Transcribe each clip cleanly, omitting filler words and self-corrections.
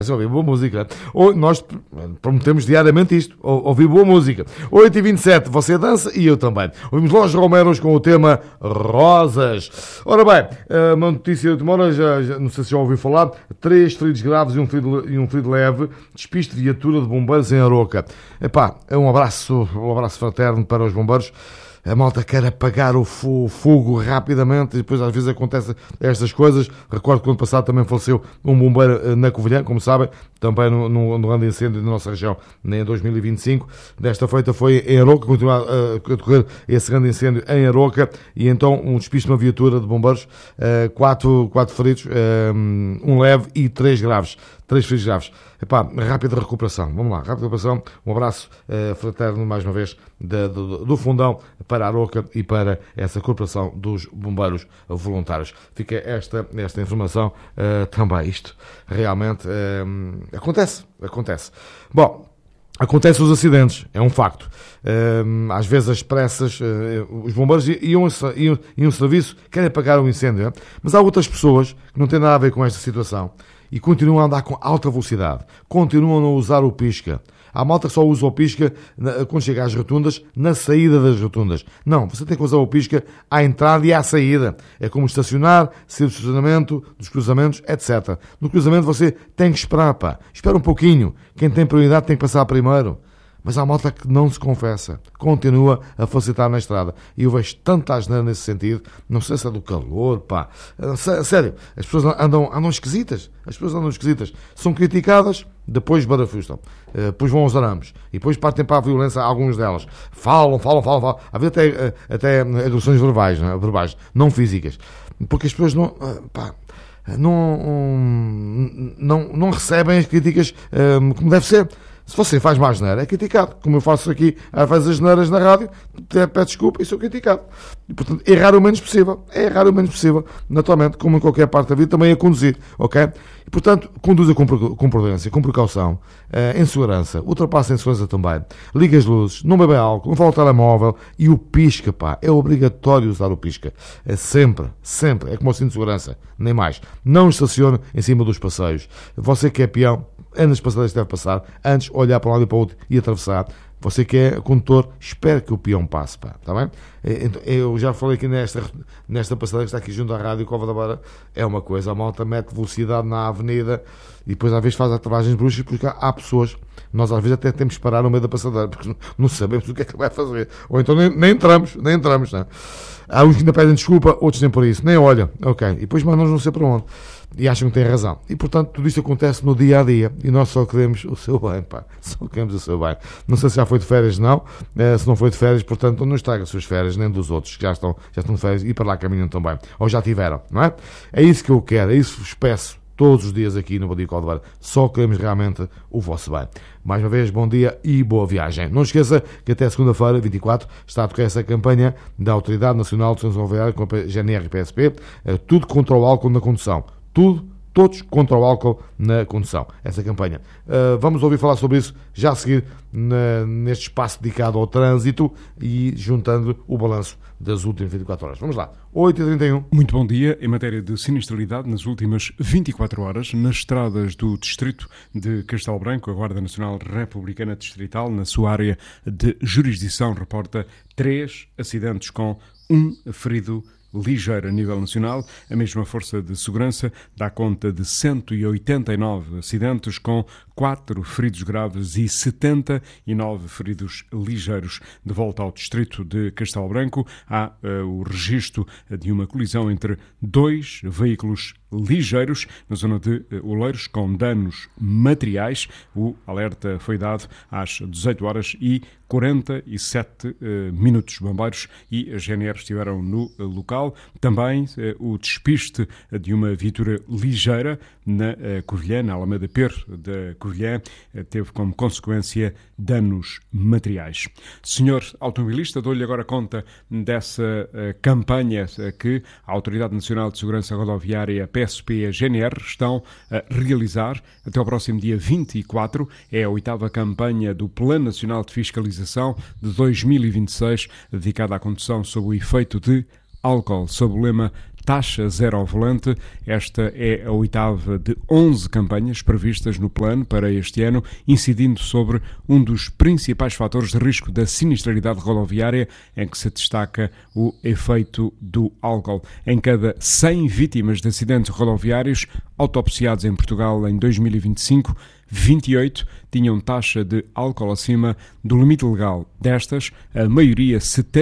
Ouvir boa música. Nós prometemos diariamente isto, ouvir boa música. 8h27, você dança e eu também. Ouvimos Los Romeros com o tema Rosas. Ora bem, uma notícia de última hora, já não sei se já ouviu falar, 3 feridos graves e um ferido leve, despiste de viatura de bombeiros em Aroca. Epá, um abraço fraterno para os bombeiros. A malta quer apagar o fogo rapidamente e depois às vezes acontecem estas coisas. Recordo que no ano passado também faleceu um bombeiro na Covilhã, como sabem, também no grande incêndio da nossa região em 2025. Desta feita foi em Aroca, continua a decorrer esse grande incêndio em Aroca e então um despiste de uma viatura de bombeiros, 4 feridos, um leve e 3 graves. 3 feridos graves. Epá, rápida recuperação. Vamos lá, rápida recuperação. Um abraço fraterno, mais uma vez, do Fundão para a Aroca e para essa corporação dos bombeiros voluntários. Fica esta informação também. Isto realmente acontece. Bom, acontecem os acidentes, é um facto. Às vezes as pressas, os bombeiros iam ao serviço, querem apagar o incêndio, mas há outras pessoas que não têm nada a ver com esta situação e continuam a andar com alta velocidade, continuam a não usar o pisca. Há malta que só usa o pisca quando chega às rotundas, na saída das rotundas. Não, você tem que usar o pisca à entrada e à saída. É como estacionar, sair do estacionamento, dos cruzamentos, etc. No cruzamento você tem que esperar, pá. Espera um pouquinho. Quem tem prioridade tem que passar primeiro. Mas há malta que não se confessa, continua a facilitar na estrada. E eu vejo tanta asneira nesse sentido, não sei se é do calor, pá. Sério, as pessoas andam esquisitas. São criticadas, depois barafustam. Depois vão aos arames. E depois partem para a violência, algumas delas. Falam. Há vezes até agressões verbais, não físicas. Porque as pessoas não recebem as críticas como deve ser. Se você faz mais asneira, é criticado. Como eu faço aqui, às vezes as asneiras na rádio, peço desculpa e sou criticado. E, portanto, errar o menos possível. Naturalmente, como em qualquer parte da vida, também é conduzir, ok? E, portanto, conduza com prudência, com precaução, em segurança, ultrapassa em segurança também. Liga as luzes, não bebe álcool, não fala o telemóvel e o pisca, pá. É obrigatório usar o pisca. É sempre. É como o cinto de segurança, nem mais. Não estacione em cima dos passeios. Você que é peão, é nas passadeiras que deve passar, antes olhar para um lado e para o outro e atravessar. Você que é condutor, espere que o peão passe, pá, está bem? Eu já falei aqui nesta passadeira que está aqui junto à rádio Cova da Beira, é uma coisa, a malta mete velocidade na avenida e depois às vezes faz atrasagens bruxas porque há pessoas, nós às vezes até temos que parar no meio da passadeira porque não sabemos o que é que vai fazer, ou então nem entramos, não é? Há uns que ainda pedem desculpa, outros nem por isso, nem olham, ok, e depois mandam não sei para onde. E acham que têm razão. E, portanto, tudo isso acontece no dia-a-dia. E nós só queremos o seu bem, pá. Só queremos o seu bem. Não sei se já foi de férias, não. Se não foi de férias, portanto, não estraga as suas férias, nem dos outros que já estão de férias e para lá caminham também. Ou já tiveram, não é? É isso que eu quero. É isso que vos peço todos os dias aqui no Bom Dia Cova da Beira. Só queremos realmente o vosso bem. Mais uma vez, bom dia e boa viagem. Não esqueça que até segunda-feira, 24, está a tocar essa campanha da Autoridade Nacional de Segurança Viária com a GNR e PSP. Tudo contra o álcool na condução. Todos contra o álcool na condução. Essa campanha. Vamos ouvir falar sobre isso já a seguir neste espaço dedicado ao trânsito e juntando o balanço das últimas 24 horas. Vamos lá. 8h31. Muito bom dia. Em matéria de sinistralidade, nas últimas 24 horas, nas estradas do distrito de Castelo Branco, a Guarda Nacional Republicana Distrital, na sua área de jurisdição, reporta 3 acidentes com 1 ferido ligeiro a nível nacional. A mesma Força de Segurança dá conta de 189 acidentes com 4 feridos graves e 79 feridos ligeiros. De volta ao distrito de Castelo Branco, há o registro de uma colisão entre 2 veículos ligeiros na zona de Oleiros com danos materiais. O alerta foi dado às 18 horas e 47 minutos. Bombeiros e a GNR estiveram no local. Também o despiste de uma viatura ligeira na Covilhã, na Alameda Pero da Covilhã, teve como consequência danos materiais. Senhor automobilista, dou-lhe agora conta dessa campanha que a Autoridade Nacional de Segurança Rodoviária, a PSP e a GNR estão a realizar até ao próximo dia 24. É a 8ª campanha do Plano Nacional de Fiscalização de 2026, dedicada à condução sob o efeito de álcool, sob o lema taxa zero ao volante. Esta é a 8ª de 11 campanhas previstas no plano para este ano, incidindo sobre um dos principais fatores de risco da sinistralidade rodoviária, em que se destaca o efeito do álcool. Em cada 100 vítimas de acidentes rodoviários autopsiados em Portugal em 2025, 28 tinham taxa de álcool acima do limite legal. Destas, a maioria,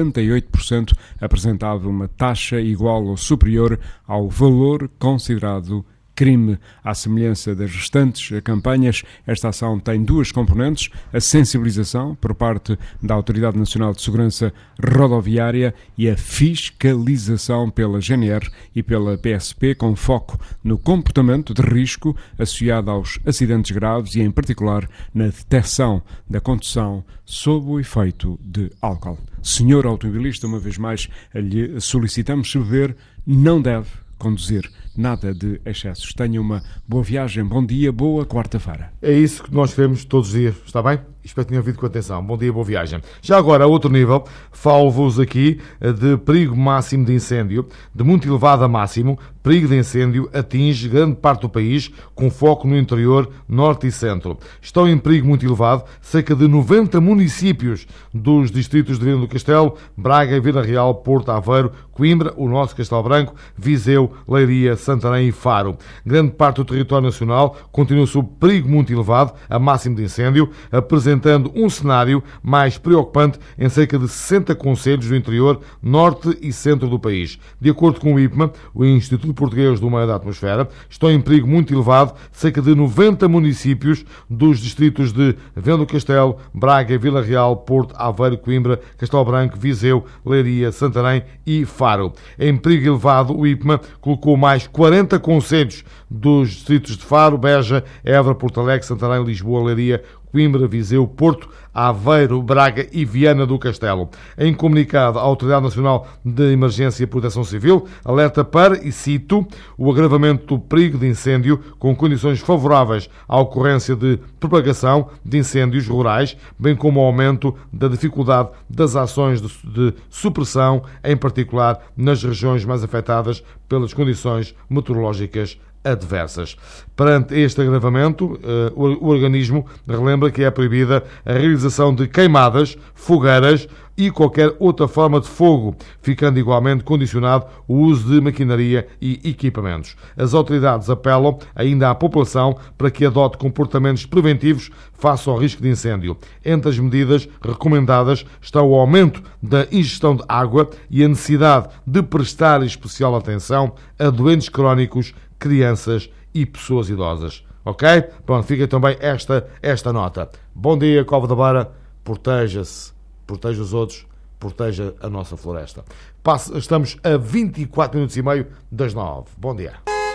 78%, apresentava uma taxa igual ou superior ao valor considerado crime. À semelhança das restantes campanhas, esta ação tem duas componentes: a sensibilização por parte da Autoridade Nacional de Segurança Rodoviária e a fiscalização pela GNR e pela PSP, com foco no comportamento de risco associado aos acidentes graves e, em particular, na detecção da condução sob o efeito de álcool. Senhor automobilista, uma vez mais lhe solicitamos: se beber, não deve conduzir. Nada de excessos. Tenha uma boa viagem, bom dia, boa quarta-feira. É isso que nós queremos todos os dias, está bem? Espero que tenham ouvido com atenção. Bom dia, boa viagem. Já agora, a outro nível, falo-vos aqui de perigo máximo de incêndio, de muito elevado a máximo. Perigo de incêndio atinge grande parte do país, com foco no interior, norte e centro. Estão em perigo muito elevado cerca de 90 municípios dos distritos de Viana do Castelo, Braga, Vila Real, Porto, Aveiro, Coimbra, o nosso Castelo Branco, Viseu, Leiria, Santarém e Faro. Grande parte do território nacional continua sob perigo muito elevado a máximo de incêndio, apresentando um cenário mais preocupante em cerca de 60 concelhos do interior, norte e centro do país. De acordo com o IPMA, o Instituto Português do Meio da Atmosfera, estão em perigo muito elevado cerca de 90 municípios dos distritos de Viana do Castelo, Braga, Vila Real, Porto, Aveiro, Coimbra, Castelo Branco, Viseu, Leiria, Santarém e Faro. Em perigo elevado, o IPMA colocou mais 40 concelhos dos distritos de Faro, Beja, Évora, Porto Alegre, Santarém, Lisboa, Leiria, Coimbra, Viseu, Porto, Aveiro, Braga e Viana do Castelo. Em comunicado, a Autoridade Nacional de Emergência e Proteção Civil alerta para, e cito, o agravamento do perigo de incêndio com condições favoráveis à ocorrência de propagação de incêndios rurais, bem como o aumento da dificuldade das ações de supressão, em particular nas regiões mais afetadas pelas condições meteorológicas adversas. Perante este agravamento, o organismo relembra que é proibida a realização de queimadas, fogueiras e qualquer outra forma de fogo, ficando igualmente condicionado o uso de maquinaria e equipamentos. As autoridades apelam ainda à população para que adote comportamentos preventivos face ao risco de incêndio. Entre as medidas recomendadas está o aumento da ingestão de água e a necessidade de prestar especial atenção a doentes crónicos, crianças e pessoas idosas. Ok? Pronto, fica também esta nota. Bom dia, Cova da Beira. Proteja-se, proteja os outros, proteja a nossa floresta. Estamos a 24 minutos e meio das 9. Bom dia.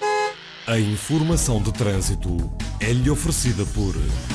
A informação de trânsito é-lhe oferecida por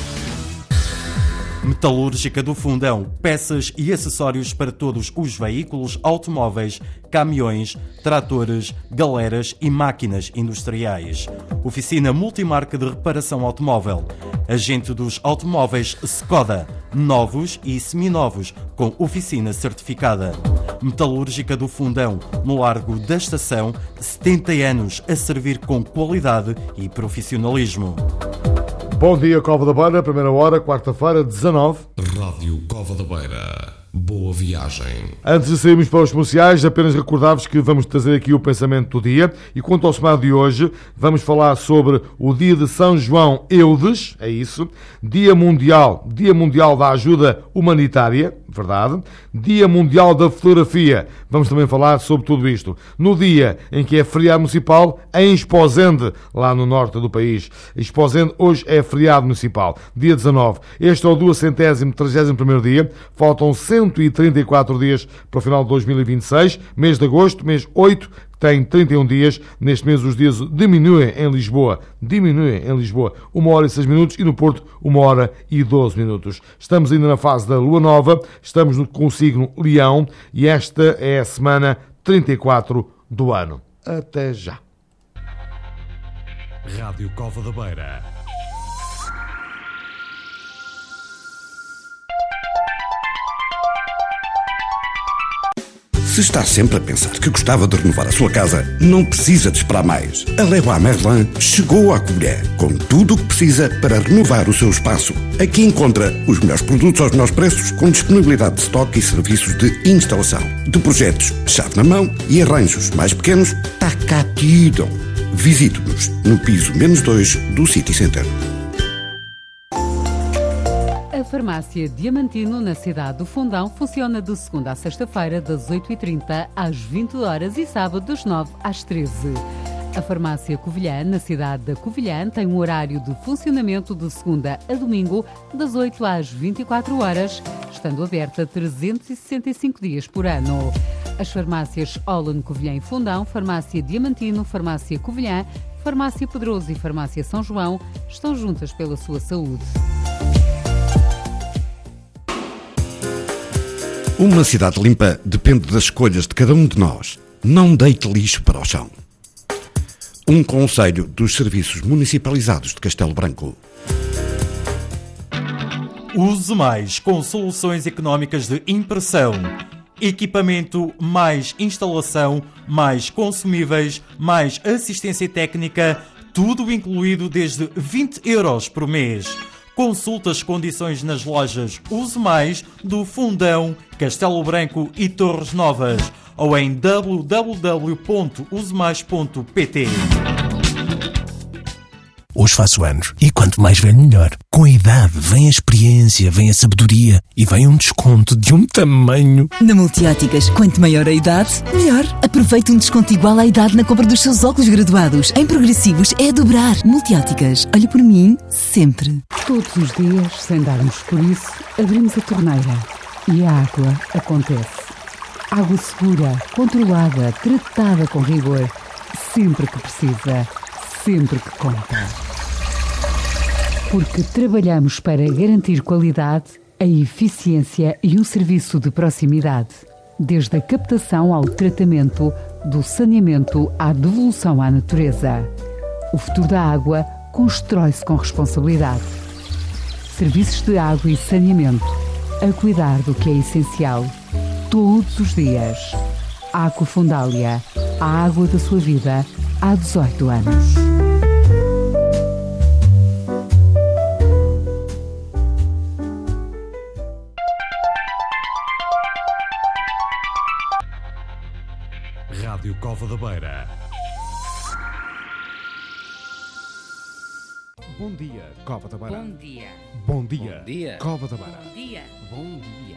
Metalúrgica do Fundão, peças e acessórios para todos os veículos, automóveis, caminhões, tratores, galeras e máquinas industriais. Oficina multimarca de reparação automóvel. Agente dos automóveis Skoda, novos e seminovos, com oficina certificada. Metalúrgica do Fundão, no Largo da Estação, 70 anos a servir com qualidade e profissionalismo. Bom dia, Cova da Beira, primeira hora, quarta-feira, 19. Rádio Cova da Beira. Boa viagem. Antes de sairmos para os comerciais, apenas recordar-vos que vamos trazer aqui o pensamento do dia. E quanto ao sumário de hoje, vamos falar sobre o dia de São João Eudes, é isso. Dia Mundial da Ajuda Humanitária, verdade. Dia Mundial da Fotografia, vamos também falar sobre tudo isto. No dia em que é feriado municipal, em Esposende, lá no norte do país. Esposende hoje é feriado municipal, dia 19. Este é o 231º dia, faltam 134 dias para o final de 2026, mês de agosto, mês 8, tem 31 dias. Neste mês os dias diminuem em Lisboa, 1 hora e 6 minutos, e no Porto 1 hora e 12 minutos. Estamos ainda na fase da Lua Nova, estamos com o signo Leão e esta é a semana 34 do ano. Até já. Rádio Cova da Beira. Se está sempre a pensar que gostava de renovar a sua casa, não precisa de esperar mais. A Leroy Merlin chegou à Covilhã com tudo o que precisa para renovar o seu espaço. Aqui encontra os melhores produtos aos melhores preços, com disponibilidade de estoque e serviços de instalação. De projetos chave na mão e arranjos mais pequenos, está cá tudo. Visite-nos no piso -2 do City Center. A Farmácia Diamantino, na cidade do Fundão, funciona de segunda a sexta-feira, das 8h30 às 20 horas e sábado, das 9 às 13. A Farmácia Covilhã, na cidade da Covilhã, tem um horário de funcionamento de segunda a domingo, das 8 às 24 horas, estando aberta 365 dias por ano. As farmácias Olan Covilhã e Fundão, Farmácia Diamantino, Farmácia Covilhã, Farmácia Pedroso e Farmácia São João estão juntas pela sua saúde. Uma cidade limpa depende das escolhas de cada um de nós. Não deite lixo para o chão. Um conselho dos serviços municipalizados de Castelo Branco. Use mais com soluções económicas de impressão. Equipamento, mais instalação, mais consumíveis, mais assistência técnica, tudo incluído desde 20 € por mês. Consulte as condições nas lojas Use Mais do Fundão, Castelo Branco e Torres Novas ou em www.usemais.pt. Hoje faço anos e quanto mais velho melhor. Com a idade vem a experiência, vem a sabedoria e vem um desconto de um tamanho. Na Multióticas, quanto maior a idade, melhor. Aproveite um desconto igual à idade na compra dos seus óculos graduados. Em progressivos é a dobrar. Multióticas, olha por mim, sempre. Todos os dias, sem darmos por isso, abrimos a torneira e a água acontece. Água segura, controlada, tratada com rigor, sempre que precisa, sempre que conta. Porque trabalhamos para garantir qualidade, a eficiência e um serviço de proximidade. Desde a captação ao tratamento, do saneamento à devolução à natureza. O futuro da água constrói-se com responsabilidade. Serviços de água e saneamento, a cuidar do que é essencial, todos os dias. Aqua Fundália, a água da sua vida, há 18 anos. Rádio Cova da Beira. Bom dia, Cova da Beira. Bom dia. Bom dia, Bom dia. Cova da Beira. Bom dia. Bom dia.